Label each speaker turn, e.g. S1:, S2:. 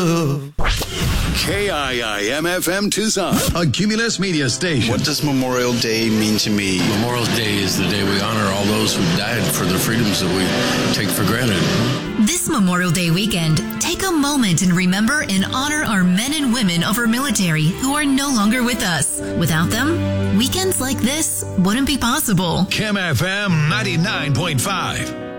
S1: KIIM-FM Tucson,
S2: a Cumulus Media station.
S3: What does Memorial Day mean to me?
S4: Memorial Day is the day we honor all those who died for the freedoms that we take for granted.
S5: This Memorial Day weekend, take a moment and remember and honor our men and women of our military who are no longer with us. Without them, weekends like this wouldn't be possible.
S2: KIM FM 99.5.